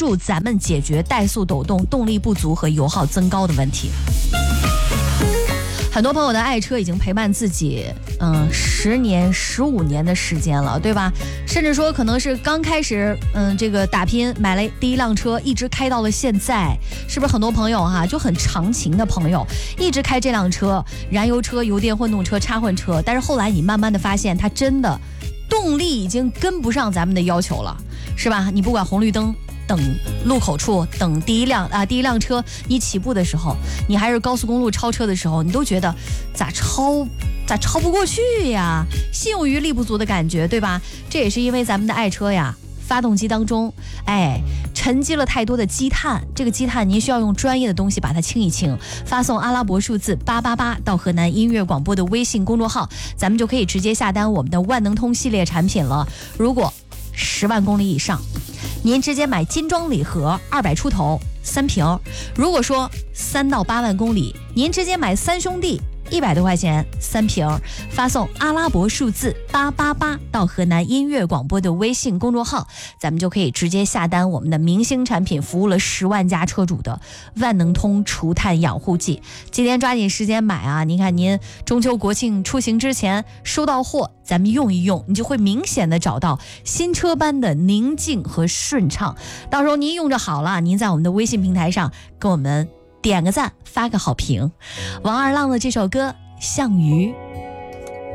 助咱们解决怠速抖动、动力不足和油耗增高的问题。很多朋友的爱车已经陪伴自己10年15年的时间了，对吧？甚至说可能是刚开始这个打拼买了第一辆车，一直开到了现在，是不是很多朋友就很长情的朋友一直开这辆车，燃油车、油电混动车、插混车，但是后来你慢慢的发现它真的动力已经跟不上咱们的要求了，是吧？你不管红绿灯，等路口处，等第一辆车，你起步的时候，你还是高速公路超车的时候，你都觉得咋超不过去呀，心有余力不足的感觉，对吧？这也是因为咱们的爱车呀，发动机当中沉积了太多的积碳，这个积碳您需要用专业的东西把它清一清，发送阿拉伯数字888到河南音乐广播的微信公众号，咱们就可以直接下单我们的万能通系列产品了。如果10万公里以上，您直接买金装礼盒200出头3瓶，如果说3到8万公里，您直接买三兄弟100多块钱3瓶，发送阿拉伯数字888到河南音乐广播的微信公众号，咱们就可以直接下单我们的明星产品，服务了10万家车主的万能通除碳养护剂。今天抓紧时间买啊！您看您中秋国庆出行之前收到货，咱们用一用，你就会明显的找到新车般的宁静和顺畅。到时候您用着好了，您在我们的微信平台上跟我们点个赞，发个好评。王二浪的这首歌《项羽》。